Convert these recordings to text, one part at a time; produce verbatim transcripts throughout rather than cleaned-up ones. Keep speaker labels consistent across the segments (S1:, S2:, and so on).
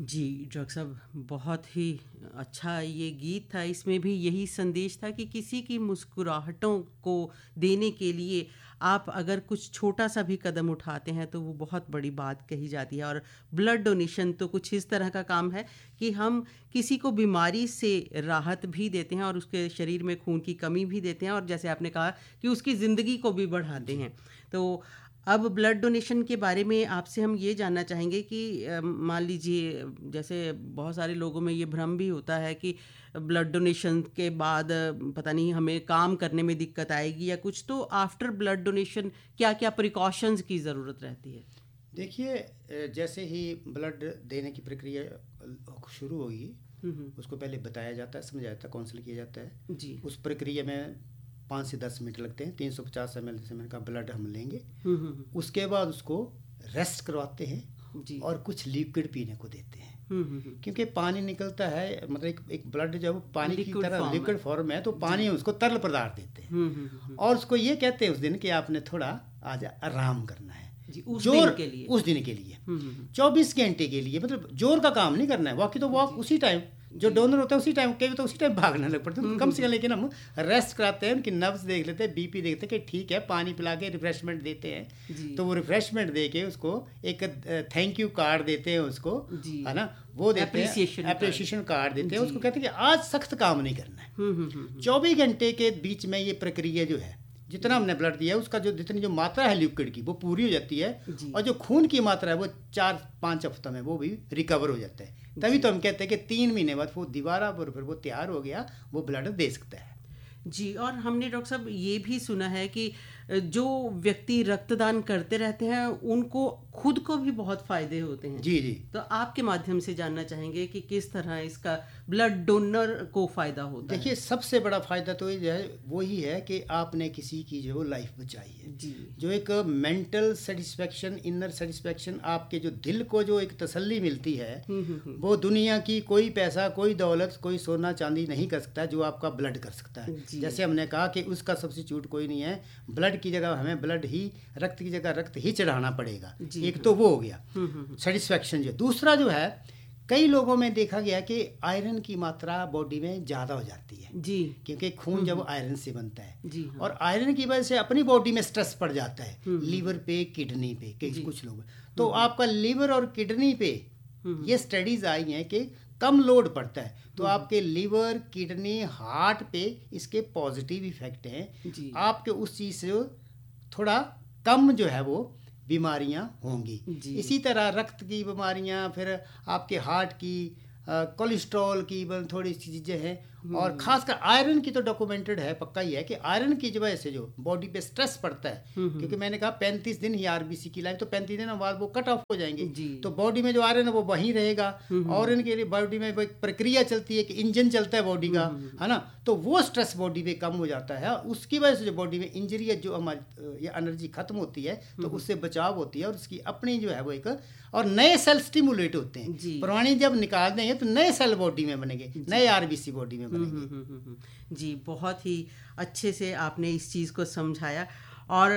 S1: जी doctor साहब, बहुत ही अच्छा ये गीत था। इसमें भी यही संदेश था कि किसी की मुस्कुराहटों को देने के लिए आप अगर कुछ छोटा सा भी कदम उठाते हैं तो वो बहुत बड़ी बात कही जाती है। और ब्लड डोनेशन तो कुछ इस तरह का काम है कि हम किसी को बीमारी से राहत भी देते हैं और उसके शरीर में खून की कमी भी देते हैं, और जैसे आपने कहा कि उसकी ज़िंदगी को भी बढ़ाते हैं। तो अब ब्लड डोनेशन के बारे में आपसे हम ये जानना चाहेंगे कि अ, मान लीजिए, जैसे बहुत सारे लोगों में ये भ्रम भी होता है कि ब्लड डोनेशन के बाद अ, पता नहीं हमें काम करने में दिक्कत आएगी या कुछ। तो आफ्टर ब्लड डोनेशन क्या क्या प्रिकॉशंस की ज़रूरत रहती है?
S2: देखिए, अ, जैसे ही ब्लड देने की प्रक्रिया अ, शुरू होगी,
S1: हम्म।
S2: उसको पहले बताया जाता है, समझाया जाता है, काउंसिल किया जाता है।
S1: जी।
S2: उस प्रक्रिया में पाँच से दस मिनट लगते हैं। तीन सौ पचास एम एल जैसे का ब्लड हम लेंगे।
S1: हम्म हम्म,
S2: उसके बाद उसको रेस्ट करवाते हैं
S1: जी।
S2: और कुछ लिक्विड पीने को देते हैं,
S1: हम्म हम्म, हम्म,
S2: क्योंकि पानी निकलता है, मतलब एक, एक ब्लड जब पानी की
S1: Liquid
S2: तरह
S1: form
S2: लिक्विड
S1: है।
S2: फॉर्म है तो पानी उसको तरल पदार्थ देते हैं।
S1: हम्म हम्म, हम्म,
S2: और उसको ये कहते हैं उस दिन कि आपने थोड़ा आज आराम करना है,
S1: जी, उस
S2: जोर
S1: दिन के लिए।
S2: उस दिन के लिए
S1: हम्म हम्म,
S2: चौबीस घंटे के लिए, मतलब जोर का काम नहीं करना है। वॉक तो वॉक उसी टाइम, जो डोनर होता है उसी टाइम, कई तो उसी टाइम भागने लग पड़ते हैं, तो कम से कम लेकिन हम रेस्ट कराते हैं, उनकी नब्ज देख लेते हैं, बीपी देखते हैं कि ठीक है, पानी पिला के रिफ्रेशमेंट देते हैं।
S1: जी।
S2: तो वो रिफ्रेशमेंट दे के उसको एक थैंक यू कार्ड देते हैं उसको,
S1: जी।
S2: है ना, वो देते हैं,
S1: Appreciation card।
S2: अप्रिसिएशन कार्ड देते हैं
S1: जी।
S2: उसको, कहते हैं कि आज सख्त काम नहीं करना है।
S1: हम्म हम्म, हम्म,
S2: चौबीस घंटे के बीच में ये प्रक्रिया जो है, जितना हमने ब्लड दिया है उसका जो जितनी जो मात्रा है लिक्विड की वो पूरी हो जाती है,
S1: जी।
S2: और जो खून की मात्रा है वो चार पाँच हफ्तों में वो भी रिकवर हो जाता है। तभी तो हम कहते हैं कि तीन महीने बाद वो दोबारा फिर वो तैयार हो गया, वो ब्लड दे सकता है।
S1: जी। और हमने डॉक्टर साहब ये भी सुना है कि जो व्यक्ति रक्तदान करते रहते हैं उनको खुद को भी बहुत फायदे होते हैं।
S2: जी जी।
S1: तो आपके माध्यम से जानना चाहेंगे कि किस तरह इसका ब्लड डोनर को फायदा होता है।
S2: देखिए, सबसे बड़ा फायदा तो ये है, वही है कि आपने किसी की जो लाइफ बचाई है।
S1: जी।
S2: जो एक मेंटल सेटिस्फेक्शन, इनर सेटिस्फेक्शन, आपके जो दिल को जो एक तसल्ली मिलती है, वो दुनिया की कोई पैसा, कोई दौलत, कोई सोना चांदी नहीं कर सकता जो आपका ब्लड कर सकता है। जैसे हमने कहा कि उसका सब्स्टिट्यूट कोई नहीं है। ब्लड की जगह हमें ब्लड ही, रक्त की जगह रक्त ही चढ़ाना पड़ेगा। एक तो वो हो गया सेटिस्फेक्शन। जो दूसरा जो है, कई लोगों में देखा गया कि आयरन की मात्रा बॉडी में ज़्यादा हो जाती है
S1: जी,
S2: क्योंकि खून जब आयरन से बनता है
S1: जी हाँ।
S2: और आयरन की वजह से अपनी बॉडी में स्ट्रेस पड़ जाता है, लीवर पे, किडनी पे, कई कुछ लोग। तो आपका लीवर और किडनी पे ये स्टडीज आई हैं कि कम लोड पड़ता है तो आपके लीवर, किडनी, हार्ट पे इसके पॉजिटिव इफेक्ट हैं। आपके उस चीज़ से थोड़ा कम जो है वो बीमारियां होंगी। इसी तरह रक्त की बीमारियां, फिर आपके हार्ट की, कोलेस्ट्रॉल की थोड़ी सी चीज़ें हैं, और खासकर आयरन की तो डॉक्यूमेंटेड है, पक्का ही है कि आयरन की वजह से जो बॉडी पे स्ट्रेस पड़ता है, क्योंकि मैंने कहा पैंतीस दिन ही आरबीसी की लाइफ, तो पैंतीस दिन बाद वो कट ऑफ हो जाएंगे, तो बॉडी में जो आयरन है वो वहीं रहेगा। और इनके लिए बॉडी में एक प्रक्रिया चलती है कि इंजन चलता है बॉडी का, है ना, तो वो स्ट्रेस बॉडी पे कम हो जाता है। उसकी वजह से जो बॉडी में इंजरी है, जो हमारी ये एनर्जी खत्म होती है, तो उससे बचाव होती है, और उसकी अपनी जो है वो एक, और नए सेल स्टिमुलेट होते हैं। पुरानी जब निकाल देंगे तो नए सेल बॉडी में बनेंगे, नए आरबीसी बॉडी में बनेंगे।
S1: जी, बहुत ही अच्छे से आपने इस चीज़ को समझाया। और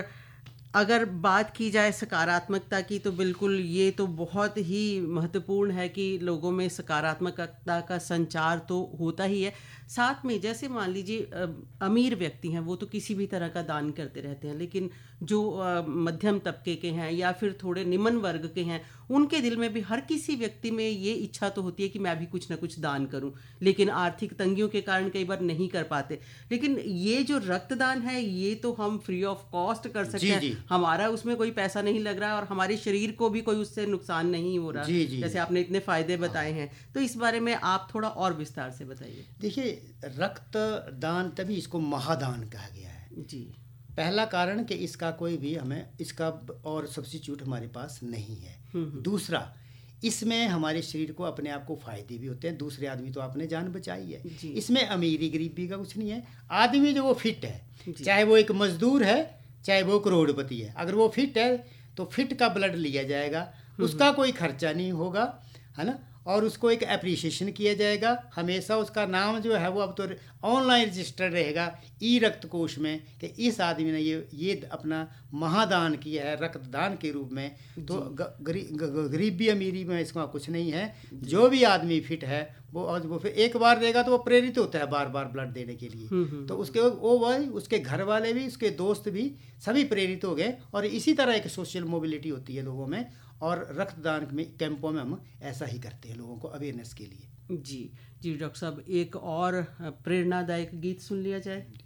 S1: अगर बात की जाए सकारात्मकता की, तो बिल्कुल ये तो बहुत ही महत्वपूर्ण है कि लोगों में सकारात्मकता का संचार तो होता ही है। साथ में जैसे मान लीजिए अमीर व्यक्ति हैं, वो तो किसी भी तरह का दान करते रहते हैं, लेकिन जो मध्यम तबके के हैं या फिर थोड़े निम्न वर्ग के हैं, उनके दिल में भी, हर किसी व्यक्ति में ये इच्छा तो होती है कि मैं भी कुछ ना कुछ दान करूं, लेकिन आर्थिक तंगियों के कारण कई बार नहीं कर पाते। लेकिन ये जो रक्तदान है, ये तो हम फ्री ऑफ कॉस्ट कर सकते हैं। हमारा उसमें कोई पैसा नहीं लग रहा है और हमारे शरीर को भी कोई उससे नुकसान नहीं हो रहा।
S2: जी, जी,
S1: जैसे आपने इतने फायदे बताए हैं, तो इस बारे में आप थोड़ा और विस्तार से बताइए।
S2: देखिए, रक्तदान तभी इसको महादान कहा गया है।
S1: जी।
S2: पहला कारण कि इसका कोई भी हमें इसका और सब्स्टिट्यूट हमारे पास नहीं है। दूसरा, इसमें हमारे शरीर को अपने आप को फायदे भी होते हैं। दूसरे आदमी तो आपने जान बचाई है। इसमें अमीरी गरीबी का कुछ नहीं है। आदमी जो वो फिट है, चाहे वो एक मजदूर है, चाहे वो करोड़पति है, अगर वो फिट है तो फिट का ब्लड लिया जाएगा, उसका कोई खर्चा नहीं होगा, है ना, और उसको एक अप्रिसिएशन किया जाएगा। हमेशा उसका नाम जो है वो अब तो ऑनलाइन रजिस्टर्ड रहेगा ई रक्त कोष में कि इस आदमी ने ये ये अपना महादान किया है रक्तदान के रूप में। तो गरी, ग, गरीबी अमीरी में इसका कुछ नहीं है। जो भी आदमी फिट है वो और वो फिर एक बार देगा तो वो प्रेरित होता है बार बार ब्लड देने के लिए। तो उसके वो भाई उसके घर वाले भी उसके दोस्त भी सभी प्रेरित हो गए और इसी तरह एक सोशल मोबिलिटी होती है लोगों में। और रक्तदान में कैंपों में हम ऐसा ही करते हैं लोगों को अवेयरनेस के लिए।
S1: जी जी डॉक्टर साहब, एक और प्रेरणादायक गीत सुन लिया जाए।